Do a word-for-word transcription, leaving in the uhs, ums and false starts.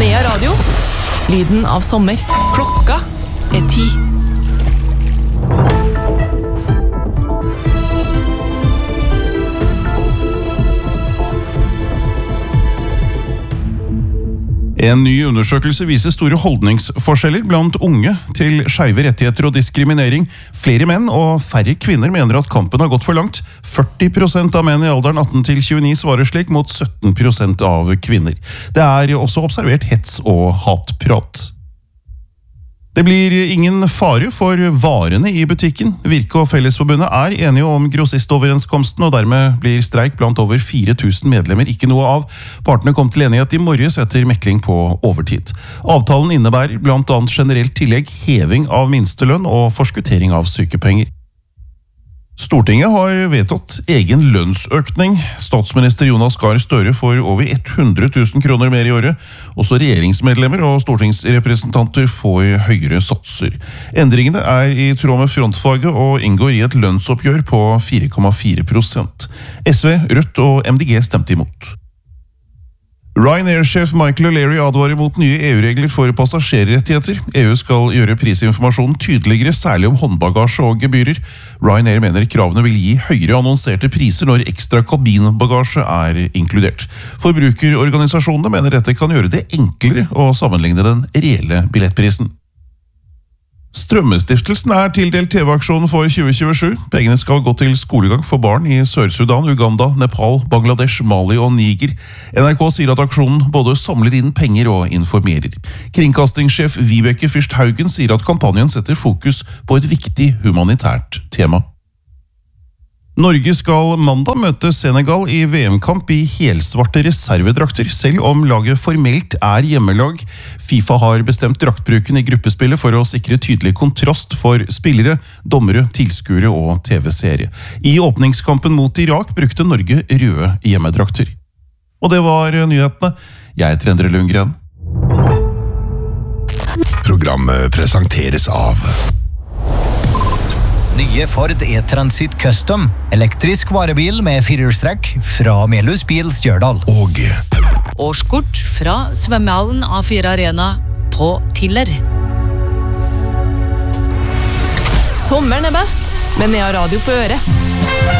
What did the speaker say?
Nea Radio. Lyden av sommer. Klokka er ti. En ny undersøkelse viser store holdningsforskjeller blant unge til skeive rettigheter og diskriminering. Flere menn og færre kvinner mener at kampen har gått for langt. førti prosent av menn i alderen atten til tjueni svarer slik, mot sytten prosent av kvinner. Det er også observert hets og hatprat. Det blir ingen fare for varene i butikken. Virke og Fellesforbundet er enige om grossistoverenskomsten, og dermed blir streik blant over fire tusen medlemmer ikke noe av. Partene kom til enighet i morges etter mekling på overtid. Avtalen innebærer blant annet generelt tillegg, heving av minstelønn og forskuttering av sykepenger. Stortinget har vedtatt egen lønnsøkning. Statsminister Jonas Gahr Støre får over hundre tusen kroner mer i året. Også regjeringsmedlemmer og stortingsrepresentanter får høyere satser. Endringene er i tråd med frontfaget og inngår i et lønnsoppgjør på fire komma fire prosent. S V, Rødt og M D G stemte imot. Ryanair-sjef Michael O'Leary advarer mot nye E U-regler for passasjerrettigheter. E U skal gjøre prisinformasjonen tydeligere, særlig om håndbagasje og gebyrer. Ryanair mener kravene vil gi høyere annonserte priser når ekstra kabinbagasje er inkludert. Forbrukerorganisasjonene mener dette kan gjøre det enklere å sammenligne den reelle billettprisen. Strømmestiftelsen er tildelt T V-aksjonen for tjue tjuesju. Pengene skal gå til skolegang for barn i Sør-Sudan, Uganda, Nepal, Bangladesh, Mali og Niger. N R K sier at aksjonen både samler inn penger og informerer. Kringkastingssjef Vibeke Fyrst Haugen sier at kampanjen setter fokus på et viktig humanitært tema. Norge skal mandag møte Senegal i V M-kamp i helsvarte reservedrakter, selv om laget formelt er hjemmelag. FIFA har bestemt draktbruken i gruppespillet for å sikre tydelig kontrast for spillere, dommere, tilskuere og T V-seere. I åpningskampen mot Irak brukte Norge røde hjemmedrakter. Og det var nyhetene. Jeg heter Endre Lundgren. Programmet presenteres av Nye Ford E-Transit Custom, elektrisk varebil med firehjulstrekk fra Melhus Bil Stjørdal. Og Årskort fra svømmehallen A fire Arena på Tiller. Sommeren er best, med Nea Radio på øret.